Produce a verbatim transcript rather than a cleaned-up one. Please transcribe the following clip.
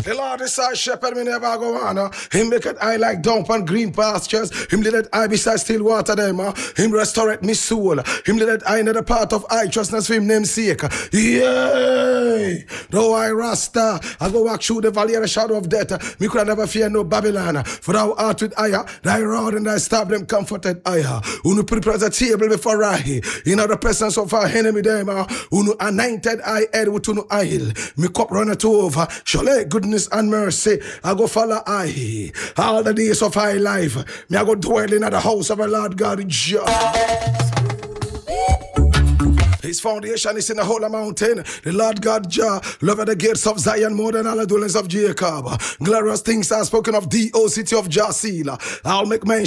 The Lord is our shepherd, me never go on. Uh. Him make it I like dump on green pastures. Him let it I beside still water them. Uh. Him restore me soul. Him let it I in the part of righteousness for him namesake. Yay! Though I Rasta, I go walk through the valley of the shadow of death. Me could never fear no Babylon. For thou art with ire, thy rod and thy staff them comforted ire. Unu prepare a table before Rahi. In the presence of our enemy them. Uh. Unu anointed I head with unu oil. Me cup runneth over. Surely goodness and mercy I go follow I all the days of my life. Me I go dwell in the house of our Lord God Jah. His foundation is in the holy mountain. The Lord God Jah love at the gates of Zion more than all the dwellings of Jacob. Glorious things are spoken of thee, O city of Jasila. I'll make mention